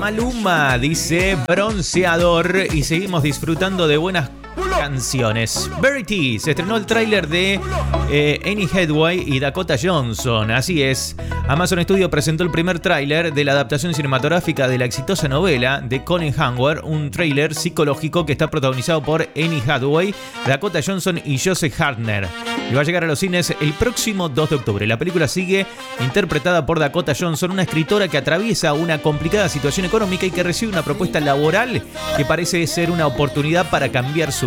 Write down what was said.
Maluma, dice bronceador, y seguimos disfrutando de buenas canciones. Verity, se estrenó el tráiler de Annie Hathaway y Dakota Johnson. Así es, Amazon Studio presentó el primer tráiler de la adaptación cinematográfica de la exitosa novela de Colin Howard, un tráiler psicológico que está protagonizado por Annie Hathaway, Dakota Johnson y Joseph Hartner. Y va a llegar a los cines el próximo 2 de octubre. La película sigue interpretada por Dakota Johnson, una escritora que atraviesa una complicada situación económica y que recibe una propuesta laboral que parece ser una oportunidad para cambiar su